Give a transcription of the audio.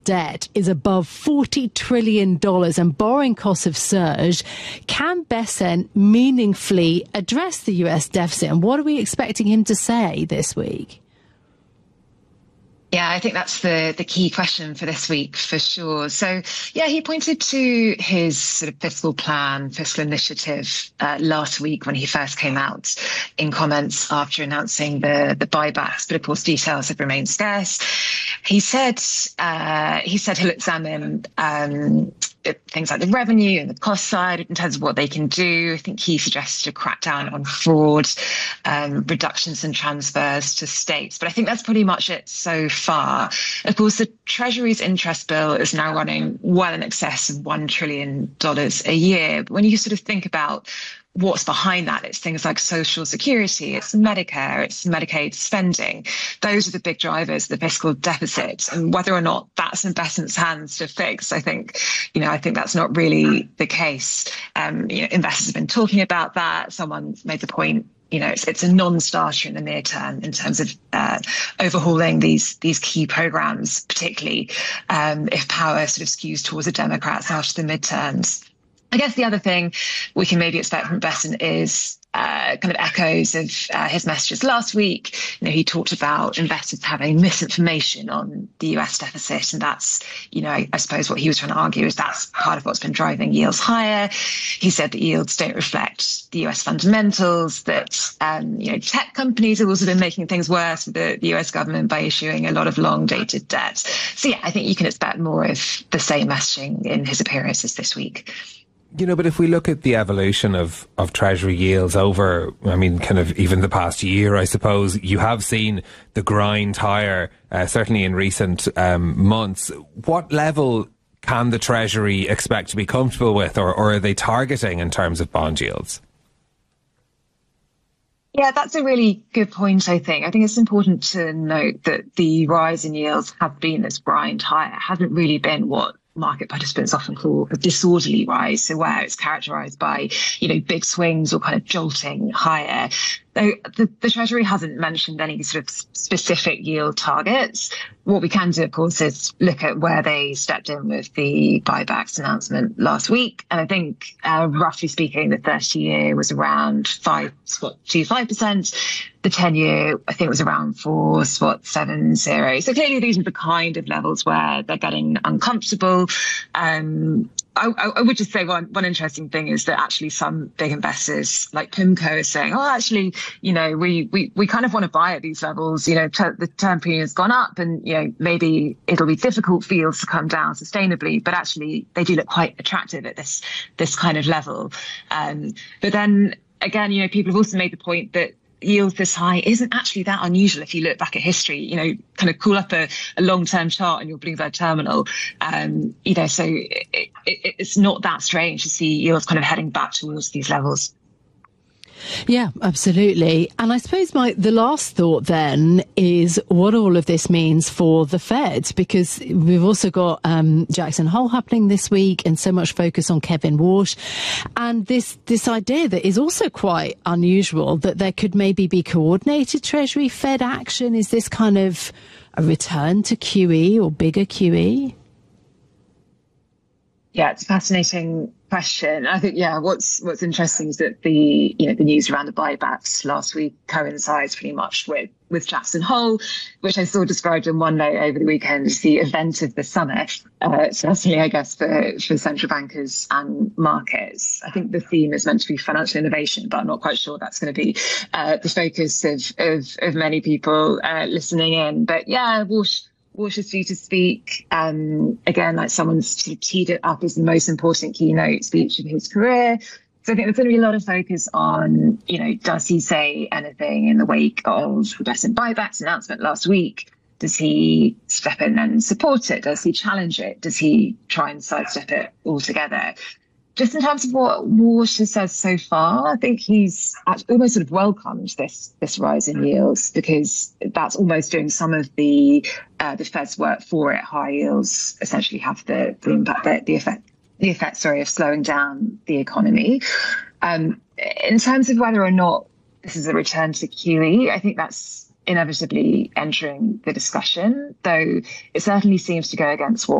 debt is above $40 trillion and borrowing costs have surged. Can Bessent meaningfully address the US deficit? And what are we expecting him to say this week? Yeah, I think that's the key question for this week, for sure. So, yeah, he pointed to his sort of fiscal plan, fiscal initiative last week when he first came out in comments after announcing the buybacks. But of course, details have remained scarce. He said he'll examine things like the revenue and the cost side in terms of what they can do. I think he suggested a crackdown on fraud, reductions in transfers to states. But I think that's pretty much it so far. Of course, the Treasury's interest bill is now running well in excess of $1 trillion a year. But when you sort of think about what's behind that, it's things like Social Security, it's Medicare, it's Medicaid spending. Those are the big drivers of the fiscal deficit. And whether or not that's in Bessent's hands to fix, I think that's not really the case. Investors have been talking about that. Someone made the point, it's a non-starter in the near term in terms of overhauling these key programs, particularly if power sort of skews towards the Democrats after the midterms. I guess the other thing we can maybe expect from Bessent is kind of echoes of his messages last week. He talked about investors having misinformation on the US deficit. And that's, I suppose what he was trying to argue is that's part of what's been driving yields higher. He said that yields don't reflect the US fundamentals, that, tech companies have also been making things worse for the US government by issuing a lot of long dated debt. So, yeah, I think you can expect more of the same messaging in his appearances this week. But if we look at the evolution of Treasury yields over, kind of even the past year, I suppose, you have seen the grind higher, certainly in recent months. What level can the Treasury expect to be comfortable with, or are they targeting in terms of bond yields? Yeah, that's a really good point, I think. I think it's important to note that the rise in yields have been this grind higher. It hasn't really been what market participants often call a disorderly rise, so where it's characterized by, big swings or kind of jolting higher. Though the Treasury hasn't mentioned any sort of specific yield targets. What we can do, of course, is look at where they stepped in with the buybacks announcement last week. And I think, roughly speaking, the 30-year was around 5.25%. The 10-year, I think, was around 4.70. So clearly these are the kind of levels where they're getting uncomfortable. I would just say one interesting thing is that actually some big investors like PIMCO is saying, actually, we kind of want to buy at these levels. The term premium has gone up and, maybe it'll be difficult for yields to come down sustainably, but actually they do look quite attractive at this kind of level. But then again, people have also made the point that yields this high isn't actually that unusual if you look back at history. Kind of call up a long-term chart on your Bloomberg terminal. So it's not that strange to see yields kind of heading back towards these levels. Yeah, absolutely. And I suppose the last thought then is what all of this means for the Fed, because we've also got Jackson Hole happening this week and so much focus on Kevin Warsh. And this idea that is also quite unusual, that there could maybe be coordinated Treasury Fed action. Is this kind of a return to QE or bigger QE? Yeah, it's a fascinating question. I think, what's interesting is that the news around the buybacks last week coincides pretty much with Jackson Hole, which I saw described in one note over the weekend as the event of the summer. Certainly, I guess, for central bankers and markets. I think the theme is meant to be financial innovation, but I'm not quite sure that's going to be the focus of many people listening in. But yeah, Warsh is due to speak, again, like someone's sort of teed it up as the most important keynote speech of his career. So I think there's going to be a lot of focus on, does he say anything in the wake of the Bessent buybacks announcement last week? Does he step in and support it? Does he challenge it? Does he try and sidestep it altogether? Just in terms of what Warsh has said so far, I think he's almost sort of welcomed this rise in yields, because that's almost doing some of the Fed's work for it. High yields essentially have the impact, the effect of slowing down the economy. In terms of whether or not this is a return to QE, I think that's inevitably entering the discussion, though it certainly seems to go against what